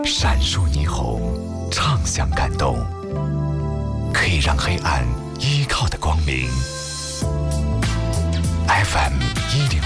闪烁霓虹，畅想感动，可以让黑暗依靠的光明。FM